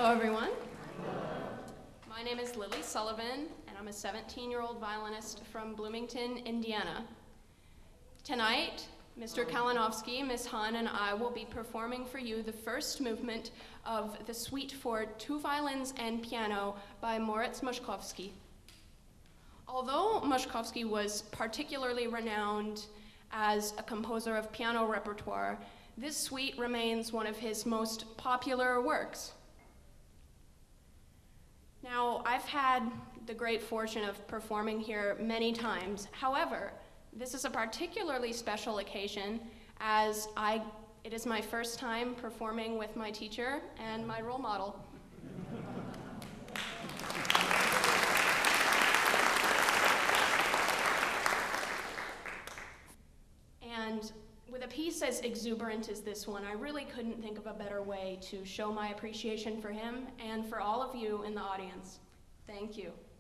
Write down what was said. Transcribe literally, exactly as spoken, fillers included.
Hello, everyone. My name is Lily Sullivan, and I'm a seventeen-year-old violinist from Bloomington, Indiana. Tonight, Mister Kalinowski, Miz Hahn, and I will be performing for you the first movement of the Suite for Two Violins and Piano by Moritz Moszkowski. Although Moszkowski was particularly renowned as a composer of piano repertoire, this suite remains one of his most popular works. Now, I've had the great fortune of performing here many times. However, this is a particularly special occasion as I, it is my first time performing with my teacher and my role model. And with a piece as exuberant as this one, I really couldn't think of a better way to show my appreciation for him and for all of you in the audience. Thank you.